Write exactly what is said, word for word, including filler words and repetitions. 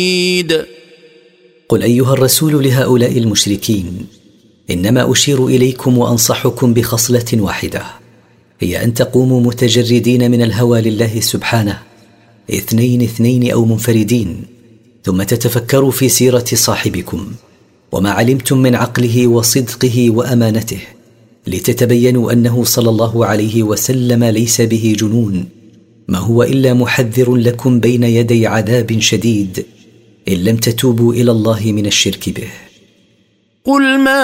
قل أيها الرسول لهؤلاء المشركين: إنما أشير إليكم وأنصحكم بخصلة واحدة، هي أن تقوموا متجردين من الهوى لله سبحانه، اثنين اثنين أو منفردين، ثم تتفكروا في سيرة صاحبكم وما علمتم من عقله وصدقه وأمانته، لتتبينوا أنه صلى الله عليه وسلم ليس به جنون، ما هو إلا محذر لكم بين يدي عذاب شديد إن لم تتوبوا إلى الله من الشرك به. قل ما